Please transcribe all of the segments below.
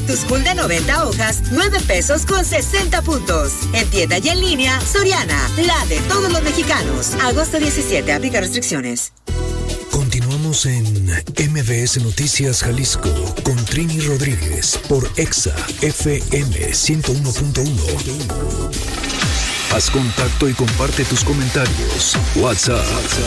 Cactus Cool de 90 hojas, 9 pesos con 60 puntos. En tienda y en línea, Soriana, la de todos los mexicanos. Agosto 17, aplica restricciones. Continuamos en MBS Noticias Jalisco con Trini Rodríguez por Exa FM 101.1. Haz contacto y comparte tus comentarios. WhatsApp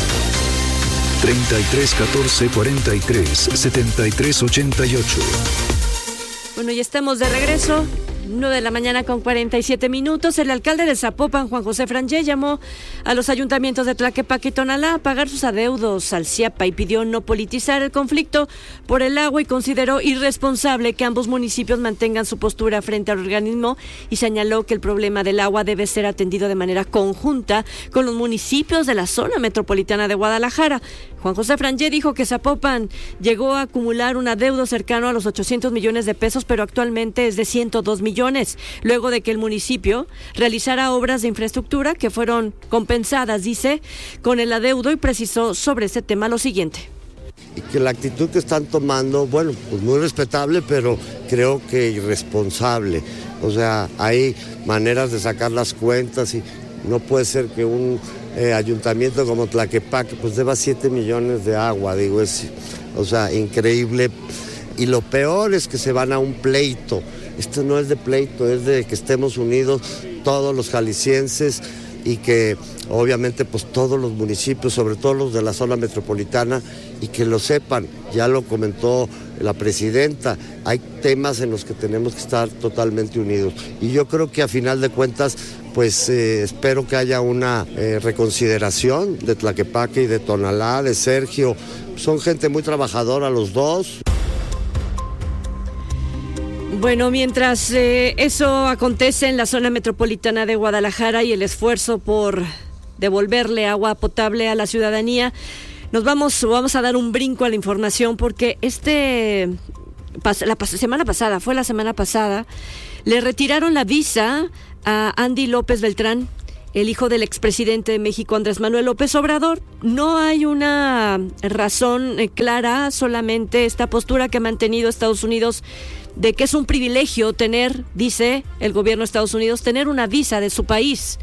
33 14 43 73 88. Bueno, ya estamos de regreso. 9:47 a.m. El alcalde de Zapopan, Juan José Frangé, llamó a los ayuntamientos de Tlaquepaque y Tonalá a pagar sus adeudos al CIAPA y pidió no politizar el conflicto por el agua y consideró irresponsable que ambos municipios mantengan su postura frente al organismo y señaló que el problema del agua debe ser atendido de manera conjunta con los municipios de la zona metropolitana de Guadalajara. Juan José Frangé dijo que Zapopan llegó a acumular un adeudo cercano a los 800 millones de pesos, pero actualmente es de 102 millones, luego de que el municipio realizara obras de infraestructura que fueron compensadas, dice, con el adeudo, y precisó sobre ese tema lo siguiente. Y que la actitud que están tomando, bueno, pues muy respetable, pero creo que irresponsable. O sea, hay maneras de sacar las cuentas y no puede ser que un ayuntamiento como Tlaquepaque pues deba 7 millones de agua, digo, es, o sea, increíble. Y lo peor es que se van a un pleito. Esto no es de pleito, es de que estemos unidos todos los jaliscienses y que obviamente pues todos los municipios, sobre todo los de la zona metropolitana, y que lo sepan, ya lo comentó la presidenta, hay temas en los que tenemos que estar totalmente unidos. Y yo creo que a final de cuentas, pues espero que haya una reconsideración de Tlaquepaque y de Tonalá, de Sergio. Son gente muy trabajadora los dos. Bueno, mientras eso acontece en la zona metropolitana de Guadalajara y el esfuerzo por devolverle agua potable a la ciudadanía, vamos a dar un brinco a la información porque la semana pasada, le retiraron la visa a Andy López Beltrán, el hijo del expresidente de México, Andrés Manuel López Obrador. No hay una razón clara, solamente esta postura que ha mantenido Estados Unidos de que es un privilegio tener, dice el gobierno de Estados Unidos, tener una visa de su país.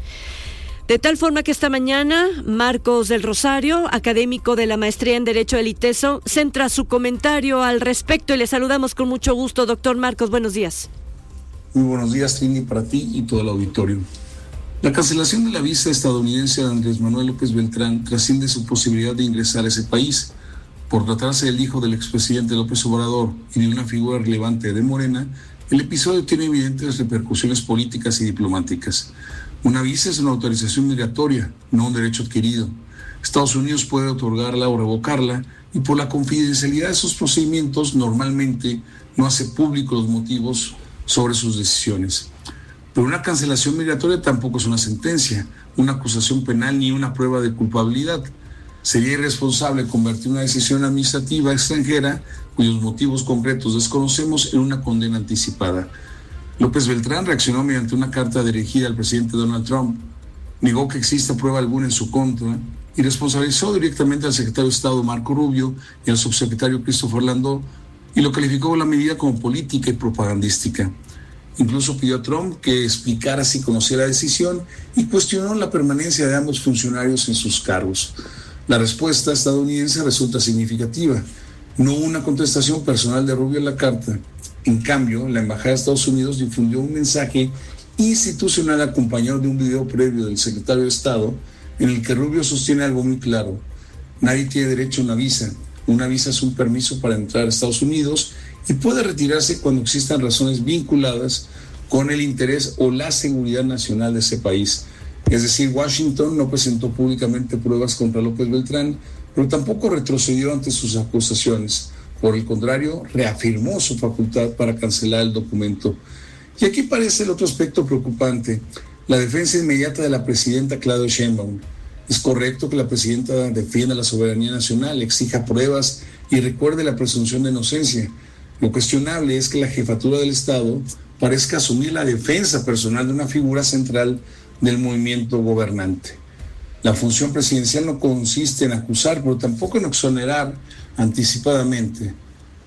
De tal forma que esta mañana, Marcos del Rosario, académico de la maestría en Derecho del ITESO, centra su comentario al respecto y le saludamos con mucho gusto. Doctor Marcos, buenos días. Muy buenos días, Trini, para ti y todo el auditorio. La cancelación de la visa estadounidense de Andrés Manuel López Beltrán trasciende su posibilidad de ingresar a ese país. Por tratarse del hijo del expresidente López Obrador y de una figura relevante de Morena, el episodio tiene evidentes repercusiones políticas y diplomáticas. Una visa es una autorización migratoria, no un derecho adquirido. Estados Unidos puede otorgarla o revocarla y por la confidencialidad de esos procedimientos normalmente no hace público los motivos sobre sus decisiones. Pero una cancelación migratoria tampoco es una sentencia, una acusación penal ni una prueba de culpabilidad. Sería irresponsable convertir una decisión administrativa extranjera, cuyos motivos concretos desconocemos, en una condena anticipada. López Beltrán reaccionó mediante una carta dirigida al presidente Donald Trump, negó que exista prueba alguna en su contra y responsabilizó directamente al secretario de Estado Marco Rubio y al subsecretario Christopher Landau y lo calificó la medida como política y propagandística. Incluso pidió a Trump que explicara si conocía la decisión y cuestionó la permanencia de ambos funcionarios en sus cargos. La respuesta estadounidense resulta significativa. No hubo una contestación personal de Rubio en la carta. En cambio, la Embajada de Estados Unidos difundió un mensaje institucional acompañado de un video previo del secretario de Estado en el que Rubio sostiene algo muy claro. Nadie tiene derecho a una visa. Una visa es un permiso para entrar a Estados Unidos y puede retirarse cuando existan razones vinculadas con el interés o la seguridad nacional de ese país. Es decir, Washington no presentó públicamente pruebas contra López Beltrán, pero tampoco retrocedió ante sus acusaciones. Por el contrario, reafirmó su facultad para cancelar el documento. Y aquí aparece el otro aspecto preocupante, la defensa inmediata de la presidenta Claudia Sheinbaum. Es correcto que la presidenta defienda la soberanía nacional, exija pruebas y recuerde la presunción de inocencia. Lo cuestionable es que la jefatura del Estado parezca asumir la defensa personal de una figura central del movimiento gobernante. La función presidencial no consiste en acusar, pero tampoco en exonerar anticipadamente.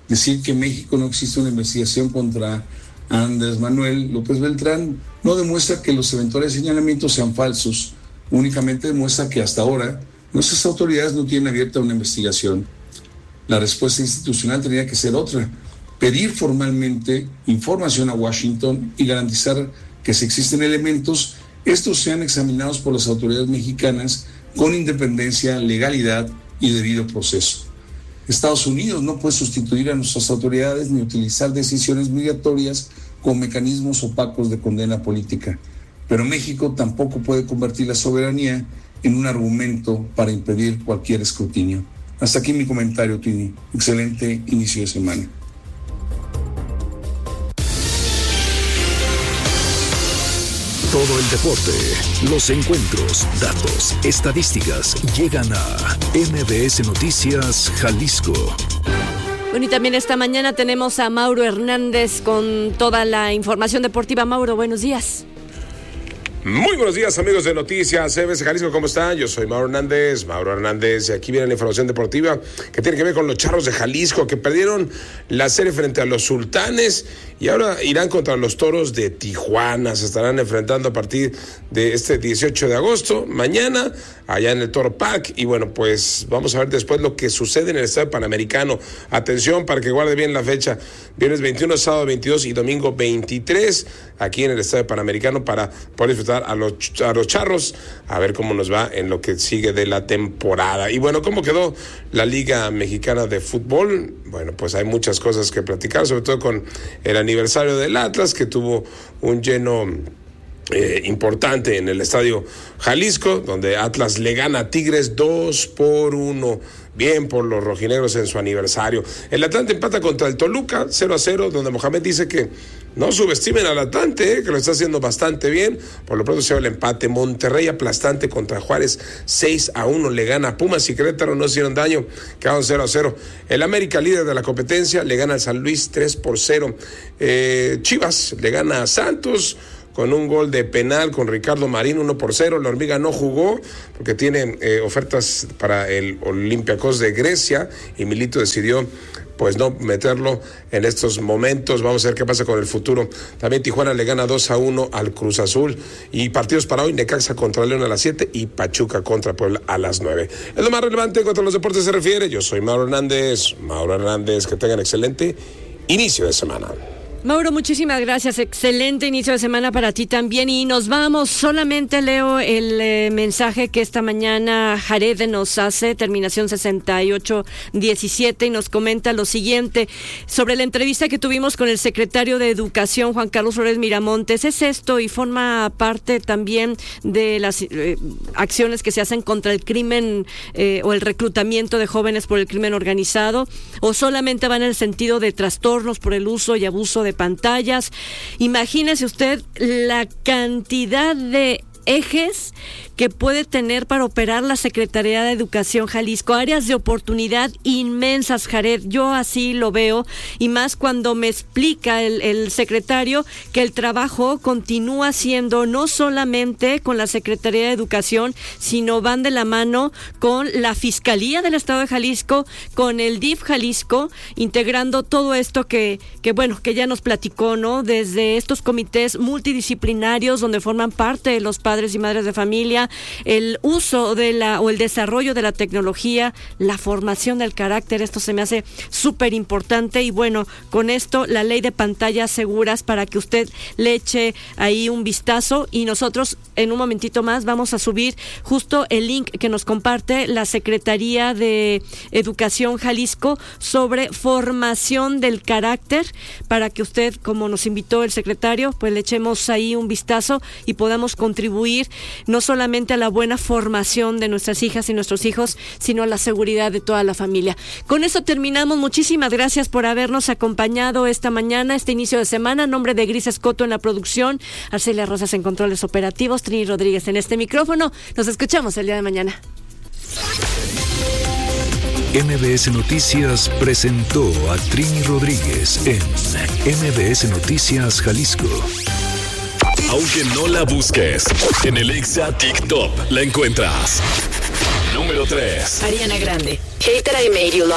Decir que en México no existe una investigación contra Andrés Manuel López Beltrán no demuestra que los eventuales señalamientos sean falsos, únicamente demuestra que hasta ahora nuestras autoridades no tienen abierta una investigación. La respuesta institucional tendría que ser otra: pedir formalmente información a Washington y garantizar que si existen elementos, estos sean examinados por las autoridades mexicanas con independencia, legalidad y debido proceso. Estados Unidos no puede sustituir a nuestras autoridades ni utilizar decisiones migratorias con mecanismos opacos de condena política, pero México tampoco puede convertir la soberanía en un argumento para impedir cualquier escrutinio. Hasta aquí mi comentario, Tini. Excelente inicio de semana. Todo el deporte, los encuentros, datos, estadísticas llegan a MBS Noticias Jalisco. Bueno, y también esta mañana tenemos a Mauro Hernández con toda la información deportiva. Mauro, buenos días. Muy buenos días, amigos de Noticias MBS Jalisco, ¿cómo están? Yo soy Mauro Hernández, y aquí viene la información deportiva que tiene que ver con los Charros de Jalisco, que perdieron la serie frente a los Sultanes y ahora irán contra los Toros de Tijuana. Se estarán enfrentando a partir de este 18 de agosto, mañana, allá en el Toro Park. Y bueno, pues vamos a ver después lo que sucede en el Estadio Panamericano. Atención para que guarde bien la fecha: viernes 21, sábado 22 y domingo 23, aquí en el Estadio Panamericano, para poder disfrutar a los Charros, a ver cómo nos va en lo que sigue de la temporada. Y bueno, ¿cómo quedó la Liga Mexicana de Fútbol? Bueno, pues hay muchas cosas que platicar, sobre todo con el aniversario del Atlas, que tuvo un lleno importante en el Estadio Jalisco, donde Atlas le gana a Tigres 2-1. Bien por los rojinegros en su aniversario. El Atlante empata contra el Toluca 0-0, donde Mohamed dice que no subestimen al Atlante, que lo está haciendo bastante bien. Por lo pronto se va el empate. Monterrey aplastante contra Juárez 6-1, le gana a Pumas y Querétaro, no hicieron daño, quedaron 0-0. El América, líder de la competencia, le gana al San Luis 3-0. Chivas le gana a Santos con un gol de penal con Ricardo Marín, 1-0. La Hormiga no jugó porque tiene ofertas para el Olympiacos de Grecia y Milito decidió pues no meterlo en estos momentos. Vamos a ver qué pasa con el futuro. También Tijuana le gana 2-1 al Cruz Azul. Y partidos para hoy: Necaxa contra León a las 7 y Pachuca contra Puebla a las 9. Es lo más relevante en cuanto a los deportes se refiere. Yo soy Mauro Hernández, que tengan excelente inicio de semana. Mauro, muchísimas gracias. Excelente inicio de semana para ti también. Y nos vamos. Solamente leo el mensaje que esta mañana Jared nos hace, terminación 6817, y nos comenta lo siguiente sobre la entrevista que tuvimos con el secretario de Educación, Juan Carlos Flores Miramontes. Es esto y forma parte también de las acciones que se hacen contra el crimen o el reclutamiento de jóvenes por el crimen organizado, o solamente van en el sentido de trastornos por el uso y abuso de pantallas. Imagínese usted la cantidad de ejes que puede tener para operar la Secretaría de Educación Jalisco, áreas de oportunidad inmensas, Jared. Yo así lo veo, y más cuando me explica el secretario que el trabajo continúa siendo no solamente con la Secretaría de Educación, sino van de la mano con la Fiscalía del Estado de Jalisco, con el DIF Jalisco, integrando todo esto que ya nos platicó, ¿no? Desde estos comités multidisciplinarios donde forman parte los padres y madres de familia, el uso o el desarrollo de la tecnología, la formación del carácter. Esto se me hace súper importante. Y bueno, con esto la ley de pantallas seguras, para que usted le eche ahí un vistazo, y nosotros en un momentito más vamos a subir justo el link que nos comparte la Secretaría de Educación Jalisco sobre formación del carácter, para que usted, como nos invitó el secretario, pues le echemos ahí un vistazo y podamos contribuir no solamente a la buena formación de nuestras hijas y nuestros hijos, sino a la seguridad de toda la familia. Con eso terminamos. Muchísimas gracias por habernos acompañado esta mañana, este inicio de semana. En nombre de Gris Escoto en la producción, Arcelia Rosas en controles operativos, Trini Rodríguez en este micrófono. Nos escuchamos el día de mañana. MBS Noticias presentó a Trini Rodríguez en MBS Noticias Jalisco. Aunque no la busques, en el Exa TikTok la encuentras. Número 3. Ariana Grande. Hater, I made you love.